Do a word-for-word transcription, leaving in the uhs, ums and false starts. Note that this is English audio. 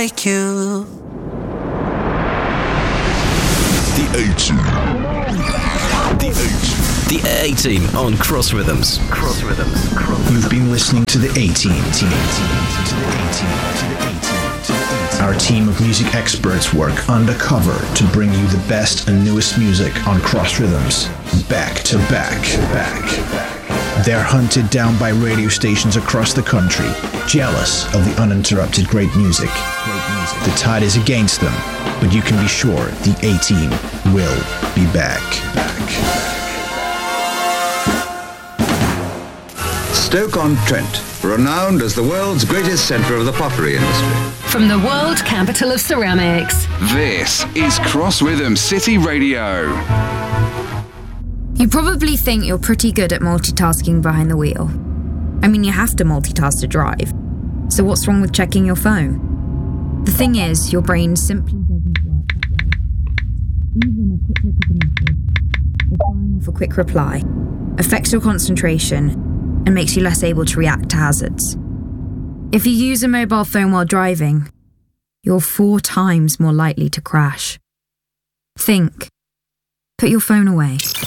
like you. The A-Team. The A-Team. The A-Team on Cross Rhythms. Cross Rhythms. Cross You've been listening to the A-Team. To the A-Team. To the A-Team. To the A-Team. To the A-Team. Our team of music experts work undercover to bring you the best and newest music on Cross Rhythms. Back to back. Back. They're hunted down by radio stations across the country, jealous of the uninterrupted great music. The tide is against them, but you can be sure the A-Team will be back. Back. Stoke-on-Trent, renowned as the world's greatest centre of the pottery industry. From the world capital of ceramics. This is Cross Rhythm City Radio. You probably think you're pretty good at multitasking behind the wheel. I mean, you have to multitask to drive. So what's wrong with checking your phone? The thing is, your brain simply doesn't work that way. Even a quick look at a message, or firing off a quick reply, affects your concentration and makes you less able to react to hazards. If you use a mobile phone while driving, you're four times more likely to crash. Think. Put your phone away.